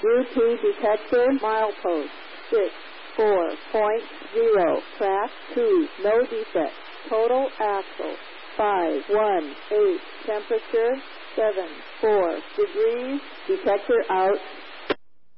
UT detector milepost 64.0. Track 2. No defect. Total axle 518. Temperature 74 degrees. Detector out.